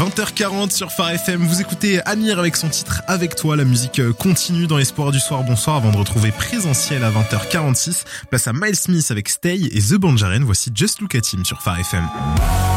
20h40 sur Phare FM, vous écoutez Amir avec son titre Avec toi, la musique continue dans l'espoir du soir. Bonsoir, avant de retrouver Présentiel à 20h46, place à Miles Smith avec Stay et The Banjaren, voici Just Look at Him sur Phare FM.